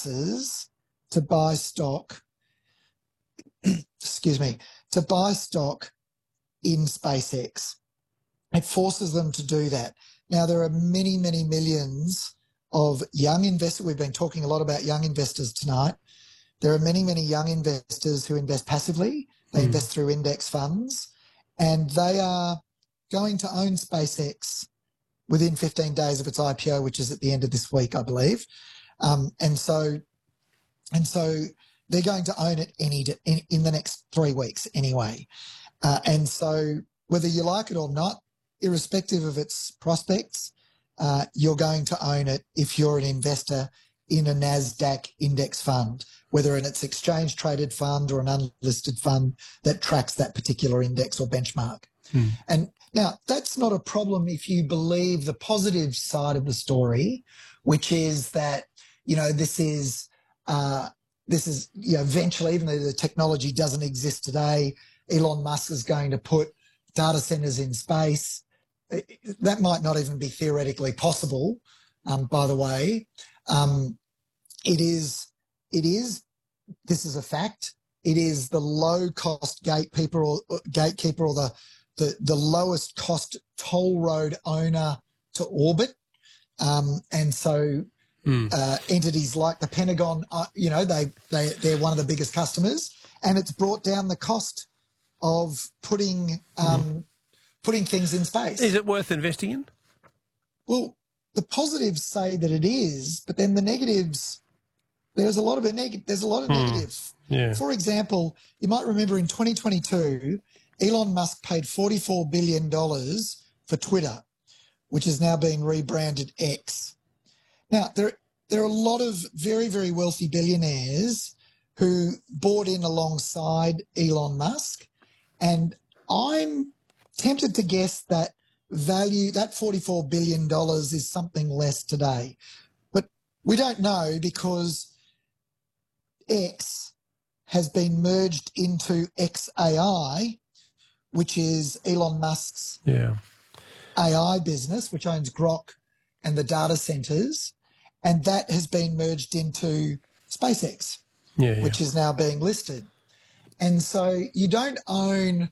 businesses to buy stock, to buy stock in SpaceX. It forces them to do that. Now, there are many, many millions of young investors. We've been talking a lot about young investors tonight. There are many, many young investors who invest passively. They invest through index funds, and they are going to own SpaceX within 15 days of its IPO, which is at the end of this week, I believe. And so they're going to own it in the next 3 weeks anyway. And so whether you like it or not, irrespective of its prospects, you're going to own it if you're an investor in a NASDAQ index fund, whether in its exchange-traded fund or an unlisted fund that tracks that particular index or benchmark. And now, that's not a problem if you believe the positive side of the story, which is that, this is eventually, even though the technology doesn't exist today, Elon Musk is going to put data centers in space. That might not even be theoretically possible, by the way. This is a fact. It is the low-cost gatekeeper or the lowest cost toll road owner to orbit. And so entities like the Pentagon, they're one of the biggest customers, and it's brought down the cost of putting things in space. Is it worth investing in? Well, the positives say that it is, but then the negatives, there's a lot of negatives. Yeah. For example, you might remember in 2022, Elon Musk paid $44 billion for Twitter, which is now being rebranded X. Now, there are a lot of very, very wealthy billionaires who bought in alongside Elon Musk, and I'm tempted to guess that that $44 billion is something less today. But we don't know because X has been merged into XAI, which is Elon Musk's AI business, which owns Grok and the data centers, and that has been merged into SpaceX, which is now being listed. And so you don't own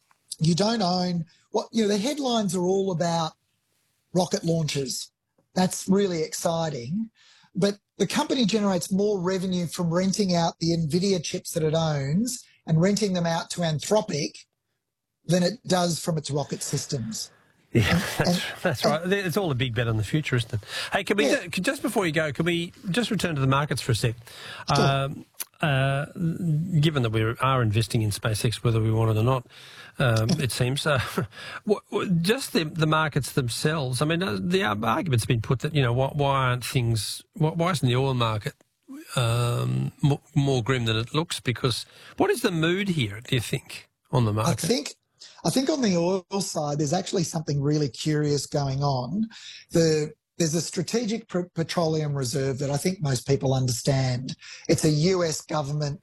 what, the headlines are all about rocket launches. That's really exciting. But the company generates more revenue from renting out the NVIDIA chips that it owns and renting them out to Anthropic than it does from its rocket systems. Yeah, that's right. It's all a big bet on the future, isn't it? Hey, can we just before you go, can we just return to the markets for a sec? Sure. Given that we are investing in SpaceX, whether we want it or not, it seems, just the markets themselves. I mean, the argument's been put that, why isn't the oil market more grim than it looks? Because what is the mood here, do you think, on the market? I think on the oil side, there's actually something really curious going on. There's a strategic petroleum reserve that I think most people understand. It's a US government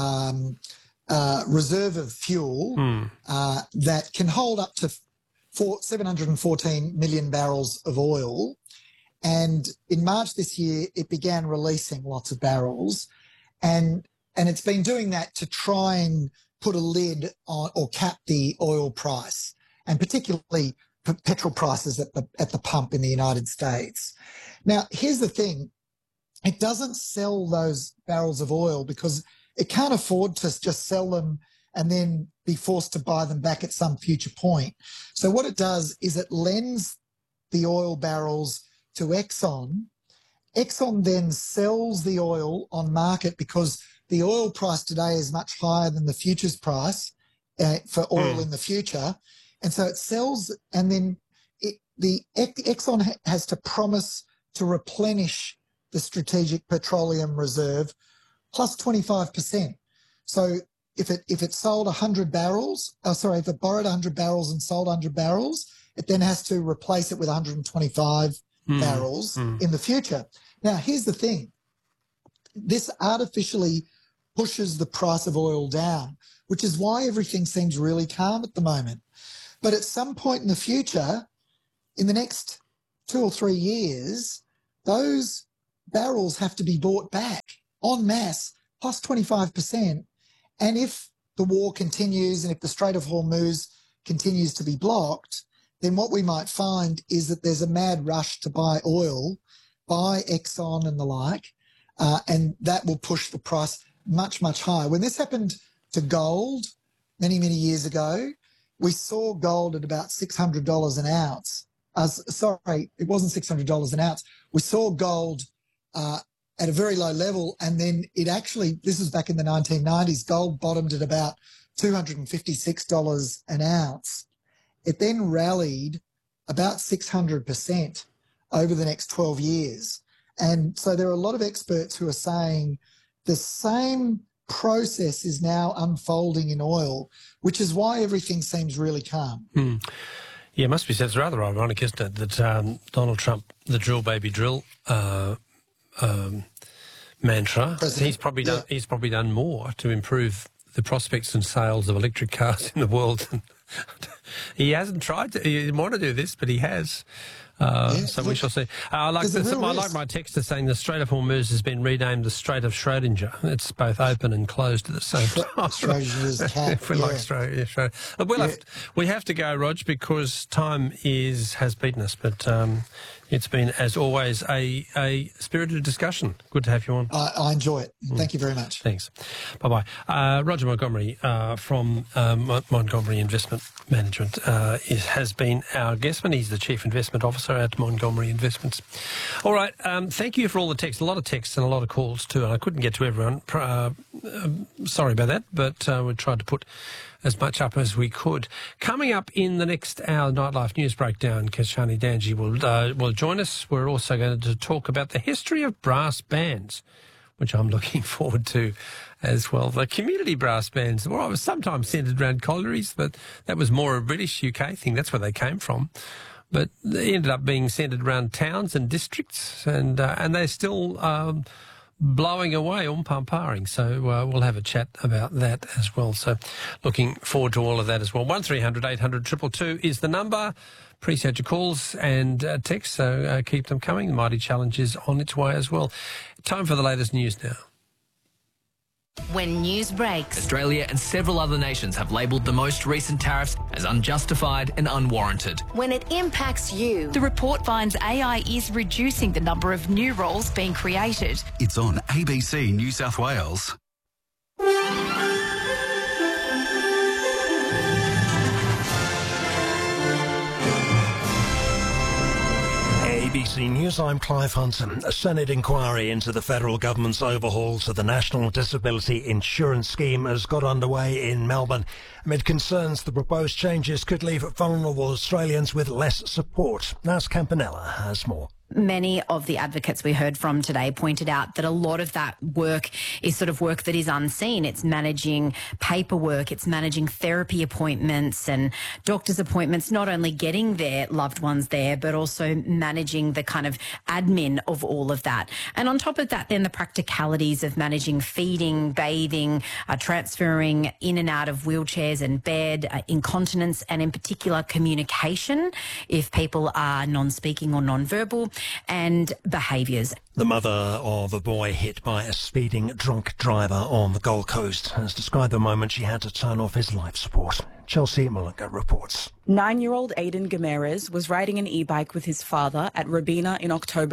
reserve of fuel that can hold up to 714 million barrels of oil. And in March this year, it began releasing lots of barrels. And it's been doing that to try and put a lid on or cap the oil price, and particularly petrol prices at the pump in the United States. Now, here's the thing. It doesn't sell those barrels of oil because it can't afford to just sell them and then be forced to buy them back at some future point. So what it does is it lends the oil barrels to Exxon. Exxon then sells the oil on market because the oil price today is much higher than the futures price for oil in the future. And so it sells, and then Exxon has to promise to replenish the strategic petroleum reserve plus 25%. So if it sold 100 barrels, if it borrowed 100 barrels and sold 100 barrels, it then has to replace it with 125 barrels in the future. Now, here's the thing. This artificially pushes the price of oil down, which is why everything seems really calm at the moment. But at some point in the future, in the next 2 or 3 years, those barrels have to be bought back en masse, plus 25%. And if the war continues and if the Strait of Hormuz continues to be blocked, then what we might find is that there's a mad rush to buy oil by Exxon and the like, and that will push the price much, much higher. When this happened to gold many, many years ago, we saw gold at about $600 an ounce. Sorry, it wasn't $600 an ounce. We saw gold at a very low level, and then it actually, this was back in the 1990s, gold bottomed at about $256 an ounce. It then rallied about 600% over the next 12 years. And so there are a lot of experts who are saying the same process is now unfolding in oil, which is why everything seems really calm. Yeah, it must be said. It's rather ironic, isn't it, that Donald Trump, the drill baby drill mantra, he's probably done more to improve the prospects and sales of electric cars in the world. He hasn't tried to. He didn't want to do this, but he has. So we shall see. I like my texter saying the Strait of Hormuz has been renamed the Strait of Schrodinger. It's both open and closed at the same time. Schrodinger's cat. Like Schrodinger. We have to go, Rog, because time has beaten us. But it's been, as always, a spirited discussion. Good to have you on. I enjoy it. Thank you very much. Thanks. Bye-bye. Roger Montgomery from Montgomery Investment Management has been our guest, and he's the Chief Investment Officer at Montgomery Investments. All right, thank you for all the texts, a lot of texts and a lot of calls too, and I couldn't get to everyone. Sorry about that, but we tried to put as much up as we could. Coming up in the next hour, Nightlife News Breakdown, Keshani Danji will join us. We're also going to talk about the history of brass bands, which I'm looking forward to as well. The community brass bands, well, I was sometimes centred around collieries, but that was more a British UK thing. That's where they came from. But they ended up being centred around towns and districts, and they're still blowing away, umpamparing. So we'll have a chat about that as well. So looking forward to all of that as well. 1300 800 222 is the number. Appreciate your calls and texts, so keep them coming. The Mighty Challenge is on its way as well. Time for the latest news now. When news breaks, Australia and several other nations have labelled the most recent tariffs as unjustified and unwarranted. When it impacts you, the report finds AI is reducing the number of new roles being created. It's on ABC New South Wales. ABC News, I'm Clive Hunton. A Senate inquiry into the federal government's overhaul to the National Disability Insurance Scheme has got underway in Melbourne amid concerns the proposed changes could leave vulnerable Australians with less support. Naz Campanella has more. Many of the advocates we heard from today pointed out that a lot of that work is sort of work that is unseen. It's managing paperwork, it's managing therapy appointments and doctor's appointments, not only getting their loved ones there, but also managing the kind of admin of all of that. And on top of that, then the practicalities of managing feeding, bathing, transferring in and out of wheelchairs and bed, incontinence, and in particular communication, if people are non-speaking or non-verbal, and behaviours. The mother of a boy hit by a speeding drunk driver on the Gold Coast has described the moment she had to turn off his life support. Chelsea Mullinger reports. 9-year-old Aiden Gameres was riding an e-bike with his father at Robina in October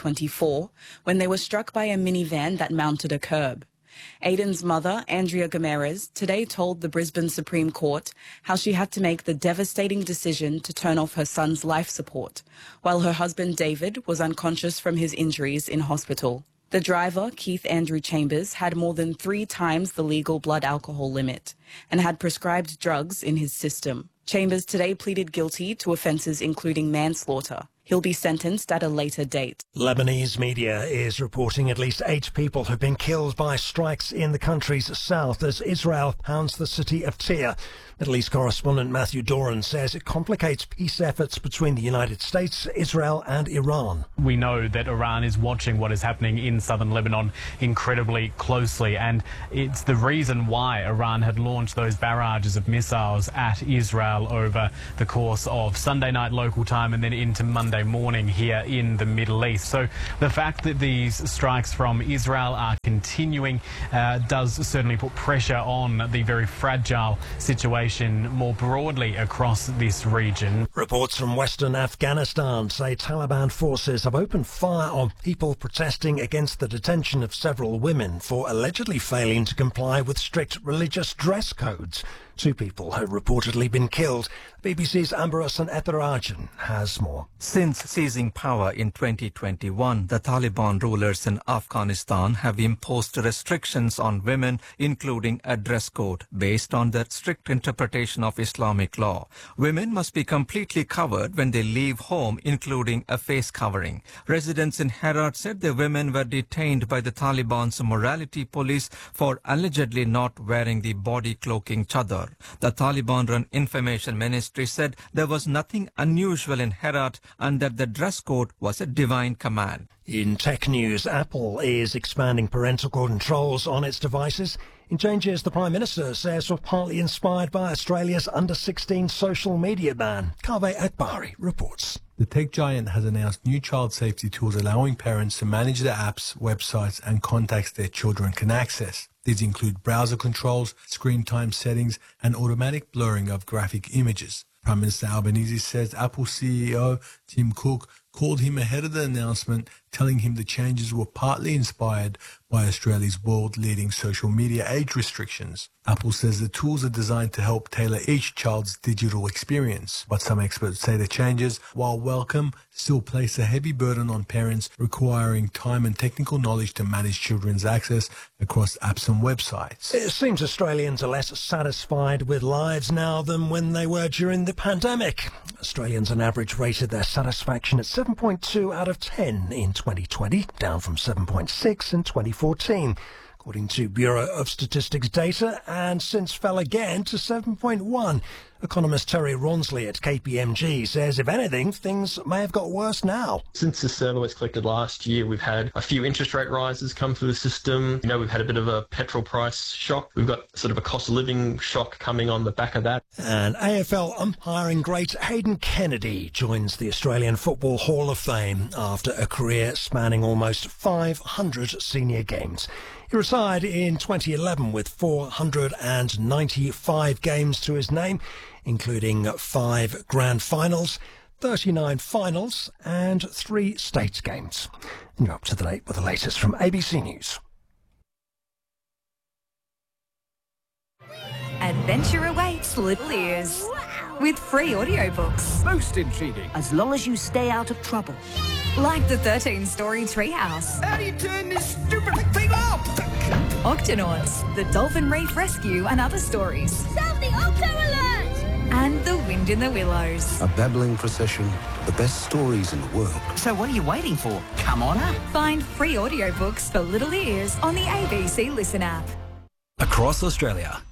2024 when they were struck by a minivan that mounted a curb. Aiden's mother, Andrea Gameres, today told the Brisbane Supreme Court how she had to make the devastating decision to turn off her son's life support, while her husband, David, was unconscious from his injuries in hospital. The driver, Keith Andrew Chambers, had more than 3 times the legal blood alcohol limit and had prescribed drugs in his system. Chambers today pleaded guilty to offences including manslaughter. He'll be sentenced at a later date. Lebanese media is reporting at least 8 people have been killed by strikes in the country's south as Israel pounds the city of Tyre. Middle East correspondent Matthew Doran says it complicates peace efforts between the United States, Israel and Iran. We know that Iran is watching what is happening in southern Lebanon incredibly closely, and it's the reason why Iran had launched those barrages of missiles at Israel over the course of Sunday night local time and then into Monday Monday morning here in the Middle East. So the fact that these strikes from Israel are continuing does certainly put pressure on the very fragile situation more broadly across this region. Reports from Western Afghanistan say Taliban forces have opened fire on people protesting against the detention of several women for allegedly failing to comply with strict religious dress codes. 2 people have reportedly been killed. BBC's Amber Hassan Etherajan has more. Since seizing power in 2021, the Taliban rulers in Afghanistan have imposed restrictions on women, including a dress code based on their strict interpretation of Islamic law. Women must be completely covered when they leave home, including a face covering. Residents in Herat said the women were detained by the Taliban's morality police for allegedly not wearing the body cloaking chadar. The Taliban-run information ministry said there was nothing unusual in Herat and that the dress code was a divine command. In tech news, Apple is expanding parental controls on its devices in changes the Prime Minister says were partly inspired by Australia's under-16 social media ban. Kaveh Akbari reports. The tech giant has announced new child safety tools allowing parents to manage the apps, websites and contacts their children can access. These include browser controls, screen time settings and automatic blurring of graphic images. Prime Minister Albanese says Apple CEO Tim Cook called him ahead of the announcement, telling him the changes were partly inspired by Australia's world-leading social media age restrictions. Apple says the tools are designed to help tailor each child's digital experience, but some experts say the changes, while welcome, still place a heavy burden on parents, requiring time and technical knowledge to manage children's access across apps and websites. It seems Australians are less satisfied with lives now than when they were during the pandemic. Australians on average rated their satisfaction at 7.2 out of 10 in 2020, down from 7.6 in 2014. According to Bureau of Statistics data, and since fell again to 7.1. Economist Terry Ronsley at KPMG says, if anything, things may have got worse now. Since the survey was collected last year, we've had a few interest rate rises come through the system. We've had a bit of a petrol price shock. We've got sort of a cost of living shock coming on the back of that. And AFL umpiring great Hayden Kennedy joins the Australian Football Hall of Fame after a career spanning almost 500 senior games. He retired in 2011 with 495 games to his name, including 5 grand finals, 39 finals and 3 states games. And you're up to date with the latest from ABC News. Adventure awaits Little Ears with free audiobooks. Most intriguing. As long as you stay out of trouble. Like the 13-story Treehouse. How do you turn this stupid thing off? Octonauts, the Dolphin Reef Rescue and other stories. Sound the Octo Alert! And The Wind in the Willows. A babbling procession, the best stories in the world. So what are you waiting for? Come on up. Find free audiobooks for Little Ears on the ABC Listen app. Across Australia,